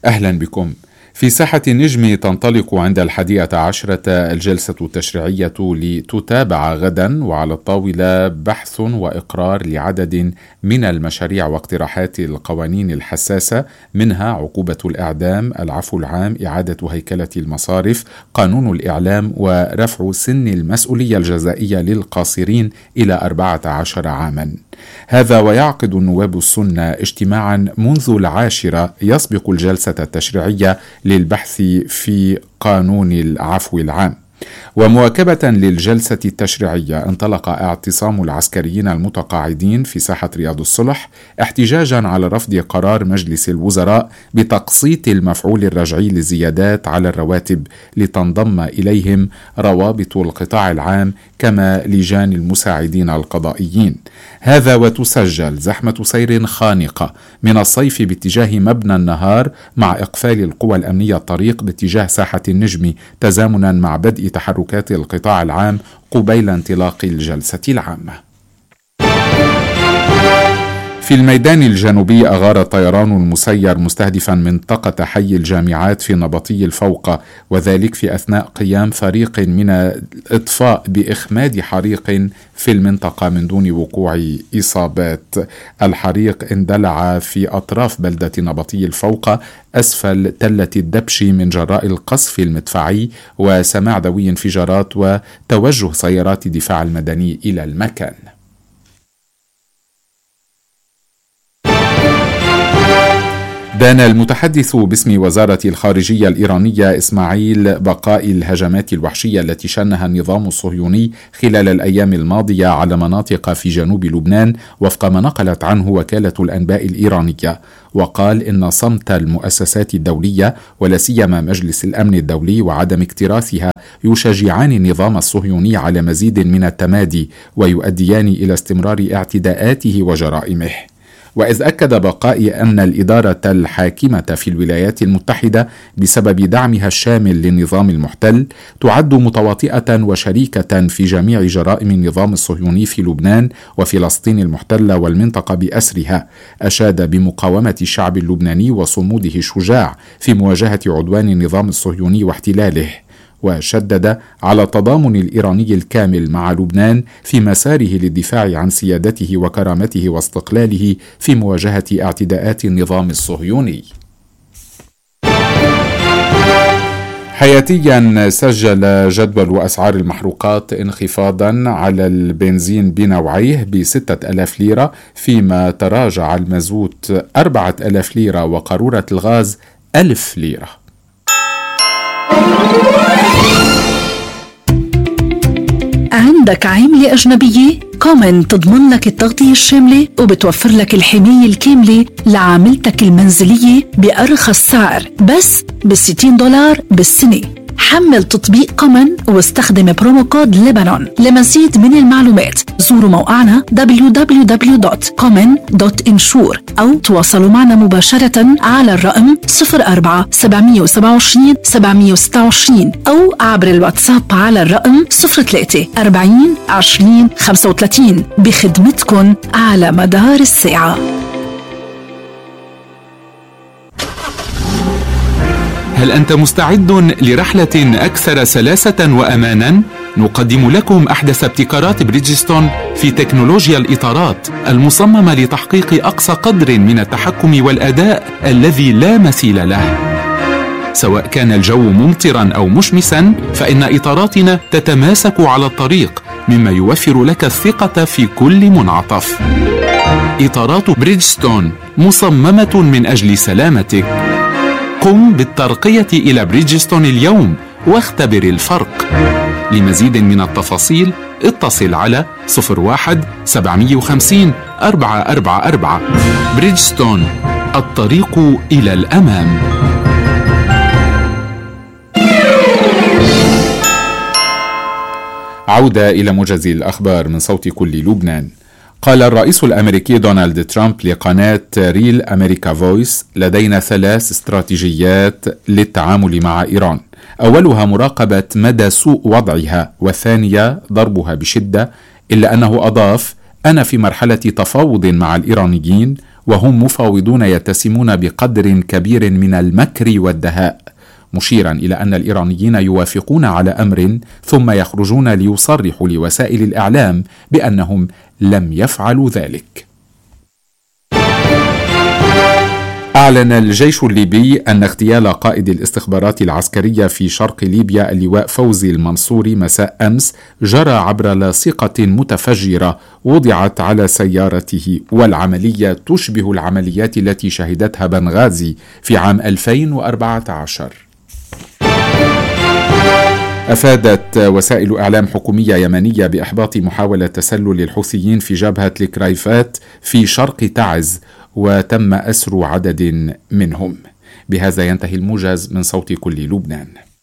أهلا بكم. في ساحة النجم تنطلق عند 11 الجلسة التشريعية لتتابع غدا، وعلى الطاولة بحث وإقرار لعدد من المشاريع واقتراحات القوانين الحساسة، منها عقوبة الإعدام، العفو العام، إعادة هيكلة المصارف، قانون الإعلام، ورفع سن المسؤولية الجزائية للقاصرين إلى 14 عاما. هذا ويعقد النواب السنة اجتماعا منذ 10 يسبق الجلسة التشريعية للبحث في قانون العفو العام. ومواكبة للجلسة التشريعية انطلق اعتصام العسكريين المتقاعدين في ساحة رياض الصلح احتجاجا على رفض قرار مجلس الوزراء بتقسيط المفعول الرجعي للزيادات على الرواتب لتنضم إليهم روابط القطاع العام كما لجان المساعدين القضائيين. هذا وتسجل زحمة سير خانقة من الصيف باتجاه مبنى النهار، مع إقفال القوى الأمنية الطريق باتجاه ساحة النجم تزامنا مع بدء تحركات القطاع العام قبيل انطلاق الجلسة العامة. في الميدان الجنوبي أغار الطيران المسير مستهدفا منطقة حي الجامعات في نبطي الفوقة، وذلك في أثناء قيام فريق من الإطفاء بإخماد حريق في المنطقة من دون وقوع إصابات. الحريق اندلع في أطراف بلدة نبطي الفوقة أسفل تلة الدبش من جراء القصف المدفعي وسماع دوي انفجارات وتوجه سيارات الدفاع المدني إلى المكان. دان المتحدث باسم وزارة الخارجية الإيرانية إسماعيل بقاء الهجمات الوحشية التي شنها النظام الصهيوني خلال الأيام الماضية على مناطق في جنوب لبنان، وفق ما نقلت عنه وكالة الأنباء الإيرانية. وقال إن صمت المؤسسات الدولية ولا سيما مجلس الأمن الدولي وعدم اكتراثها يشجعان النظام الصهيوني على مزيد من التمادي ويؤديان إلى استمرار اعتداءاته وجرائمه. وإذ أكد بقاء أن الإدارة الحاكمة في الولايات المتحدة بسبب دعمها الشامل للنظام المحتل تعد متواطئة وشريكة في جميع جرائم النظام الصهيوني في لبنان وفلسطين المحتلة والمنطقة بأسرها، أشاد بمقاومة الشعب اللبناني وصموده الشجاع في مواجهة عدوان النظام الصهيوني واحتلاله، وشدد على التضامن الإيراني الكامل مع لبنان في مساره للدفاع عن سيادته وكرامته واستقلاله في مواجهة اعتداءات النظام الصهيوني. حياتيا سجل جدول أسعار المحروقات انخفاضا على البنزين بنوعيه ب6,000 ليرة، فيما تراجع المازوت 4,000 ليرة وقارورة الغاز 1,000 ليرة. عندك عملة أجنبية؟ كومن تضمن لك التغطية الشاملة وبتوفر لك الحماية الكاملة لعاملتك المنزلية بأرخص سعر، بس $60 بالسنة. حمل تطبيق كومن واستخدم برومو كود لبنان. لمزيد من المعلومات زوروا موقعنا www.common.insure أو تواصلوا معنا مباشرة على الرقم 04-727-726 أو عبر الواتساب على الرقم 03-40-20-35 بخدمتكم على مدار الساعة. هل أنت مستعد لرحلة أكثر سلاسة وأمانا؟ نقدم لكم أحدث ابتكارات بريدجستون في تكنولوجيا الإطارات المصممة لتحقيق أقصى قدر من التحكم والأداء الذي لا مثيل له. سواء كان الجو ممطرا أو مشمسا، فإن إطاراتنا تتماسك على الطريق، مما يوفر لك الثقة في كل منعطف. إطارات بريدجستون مصممة من أجل سلامتك. قم بالترقية إلى بريدجستون اليوم واختبر الفرق. لمزيد من التفاصيل اتصل على 01-750-444. بريدجستون، الطريق إلى الأمام. عودة إلى موجز الأخبار من صوت كل لبنان. قال الرئيس الأمريكي دونالد ترامب لقناة ريل أمريكا فويس: لدينا 3 استراتيجيات للتعامل مع إيران، أولها مراقبة مدى سوء وضعها، والثانية ضربها بشدة، إلا أنه أضاف: أنا في مرحلة تفاوض مع الإيرانيين وهم مفاوضون يتسمون بقدر كبير من المكر والدهاء، مشيرا إلى أن الإيرانيين يوافقون على أمر ثم يخرجون ليصرحوا لوسائل الإعلام بأنهم لم يفعلوا ذلك. أعلن الجيش الليبي أن اغتيال قائد الاستخبارات العسكرية في شرق ليبيا اللواء فوزي المنصوري مساء أمس جرى عبر لاصقة متفجرة وضعت على سيارته، والعملية تشبه العمليات التي شهدتها بنغازي في عام 2014. أفادت وسائل إعلام حكومية يمنية بإحباط محاولة تسلل الحوثيين في جبهة الكريفات في شرق تعز، وتم أسر عدد منهم. بهذا ينتهي الموجز من صوت كل لبنان.